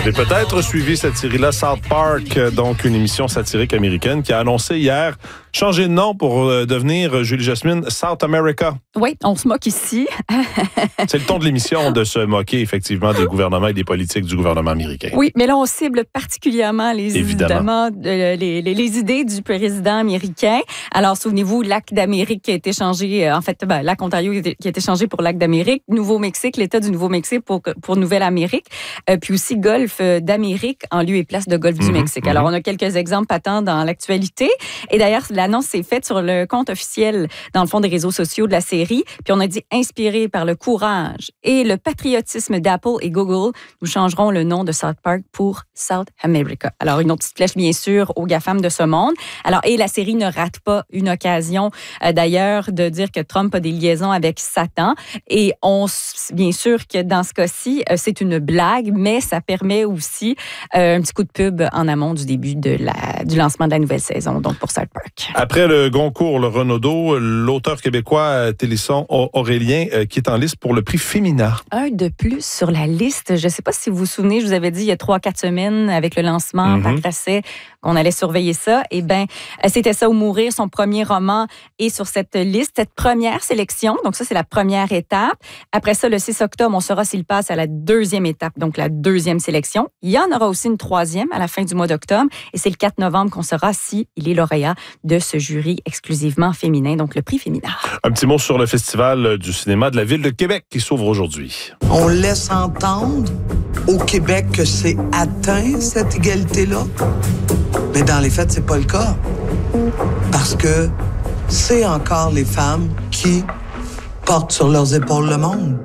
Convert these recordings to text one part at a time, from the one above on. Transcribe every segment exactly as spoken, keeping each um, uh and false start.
avez peut-être suivi cette série-là, South Park, donc une émission satirique américaine qui a annoncé hier changer de nom pour euh, devenir, Julie Jasmine, South America. Oui, on se moque ici. C'est le ton de l'émission de se moquer effectivement des gouvernements et des politiques du gouvernement américain. Oui, mais là, on cible particulièrement les, Évidemment. évidemment, euh, les, les, les idées du président américain. Alors, souvenez-vous, lac d'Amérique qui a été changé, euh, en fait, ben, lac Ontario qui a été changé pour lac d'Amérique, Nouveau-Mexique, l'État du Nouveau-Mexique pour, pour Nouvelle-Amérique, euh, puis aussi Golfe d'Amérique en lieu et place de Golfe mm-hmm, du Mexique. Mm-hmm. Alors, on a quelques exemples patents dans l'actualité. Et d'ailleurs, l'annonce s'est faite sur le compte officiel, dans le fond, des réseaux sociaux de la série. Puis on a dit, inspiré par le courage et le patriotisme d'Apple et Google, nous changerons le nom de South Park pour South America. Alors, une autre petite flèche, bien sûr, aux GAFAM de ce monde. Alors, et la série ne rate pas une occasion, euh, d'ailleurs, de dire que Trump a des liaisons avec Satan. Et on, bien sûr que dans ce cas-ci, euh, c'est une blague, mais ça permet aussi euh, un petit coup de pub en amont du début de la, du lancement de la nouvelle saison, donc pour South Park. Après le Goncourt, le Renaudot, l'auteur québécois Télisson Aurélien euh, qui est en liste pour le prix Femina. Un de plus sur la liste. Je ne sais pas si vous vous souvenez, je vous avais dit il y a trois, quatre semaines avec le lancement, mm-hmm. Patrasset, qu'on allait surveiller ça. Eh bien, c'était ça ou mourir, son premier roman est sur cette liste, cette première sélection. Donc ça, c'est la première étape. Après ça, le six octobre, on saura s'il passe à la deuxième étape, donc la deuxième sélection. Il y en aura aussi une troisième à la fin du mois d'octobre. Et c'est le quatre novembre qu'on saura s'il est lauréat de ce jury exclusivement féminin, donc le prix Femina. Un petit mot sur le Festival du cinéma de la Ville de Québec qui s'ouvre aujourd'hui. On laisse entendre au Québec que c'est atteint, cette égalité-là. Mais dans les faits, c'est pas le cas. Parce que c'est encore les femmes qui portent sur leurs épaules le monde.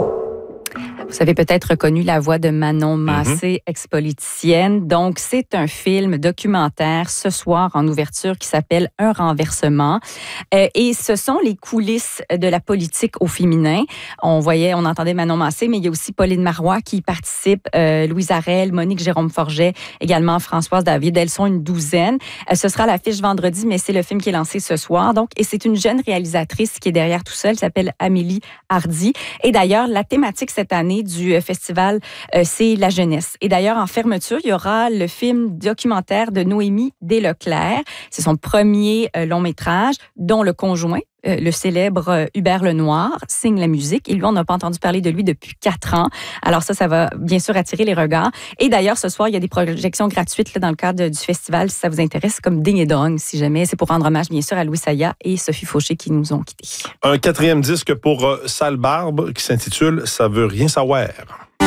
Vous avez peut-être reconnu la voix de Manon Massé, mm-hmm. ex-politicienne. Donc, c'est un film documentaire ce soir en ouverture qui s'appelle Un renversement. Euh, et ce sont les coulisses de la politique au féminin. On voyait, on entendait Manon Massé, mais il y a aussi Pauline Marois qui participe, euh, Louise Arel, Monique Jérôme-Forget, également Françoise David. Elles sont une douzaine. Euh, ce sera à l'affiche vendredi, mais c'est le film qui est lancé ce soir. Donc, et c'est une jeune réalisatrice qui est derrière tout ça. Elle s'appelle Amélie Hardy. Et d'ailleurs, la thématique cette année du festival, euh, c'est la jeunesse. Et d'ailleurs, en fermeture, il y aura le film documentaire de Noémie Desleclerc. C'est son premier euh, long métrage, dont le conjoint, euh, le célèbre euh, Hubert Lenoir, signe la musique. Et lui, on n'a pas entendu parler de lui depuis quatre ans. Alors ça, ça va bien sûr attirer les regards. Et d'ailleurs, ce soir, il y a des projections gratuites là, dans le cadre du festival, si ça vous intéresse, comme Ding et Dong, si jamais. C'est pour rendre hommage, bien sûr, à Louis Saya et Sophie Fauché qui nous ont quittés. Un quatrième disque pour euh, Sale Barbe qui s'intitule « Ça veut rien savoir ».